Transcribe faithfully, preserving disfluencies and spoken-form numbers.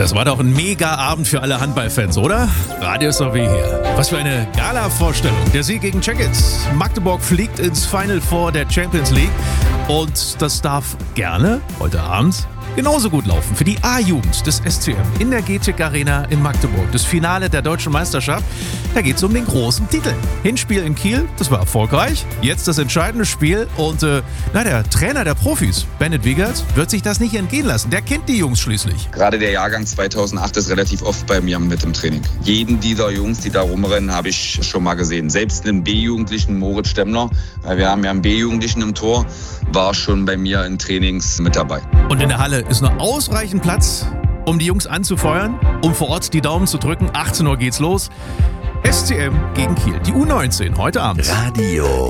Das war doch ein Mega-Abend für alle Handballfans, oder? Radio S W hier. Was für eine Gala-Vorstellung. Der Sieg gegen Checkits. Magdeburg fliegt ins Final Four der Champions League. Und das darf gerne heute Abend genauso gut laufen für die A-Jugend des S C M in der G T E C Arena in Magdeburg. Das Finale der Deutschen Meisterschaft, da geht es um den großen Titel. Hinspiel in Kiel, das war erfolgreich. Jetzt das entscheidende Spiel und äh, na, der Trainer der Profis, Bennett Wiegert, wird sich das nicht entgehen lassen. Der kennt die Jungs schließlich. Gerade der Jahrgang zweitausendacht ist relativ oft bei mir mit im Training. Jeden dieser Jungs, die da rumrennen, habe ich schon mal gesehen. Selbst einen B-Jugendlichen, Moritz Stemmler, weil wir haben ja einen B-Jugendlichen im Tor, war schon bei mir in Trainings mit dabei. Und in der Halle ist noch ausreichend Platz, um die Jungs anzufeuern, um vor Ort die Daumen zu drücken. achtzehn Uhr geht's los. S C M gegen Kiel, die U neunzehn, heute Abend. Radio